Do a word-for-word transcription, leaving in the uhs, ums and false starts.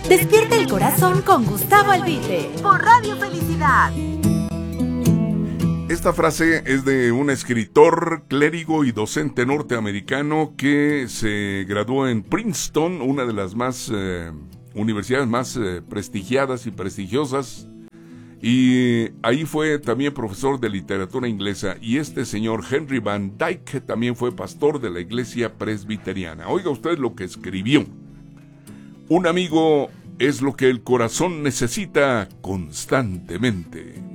Despierta el corazón con Gustavo Albite por Radio Felicidad. Esta frase es de un escritor, clérigo y docente norteamericano que se graduó en Princeton, una de las más eh, universidades más eh, prestigiadas y prestigiosas, y ahí fue también profesor de literatura inglesa. Y este señor Henry Van Dyke también fue pastor de la iglesia presbiteriana. Oiga usted lo que escribió: un amigo es lo que el corazón necesita constantemente.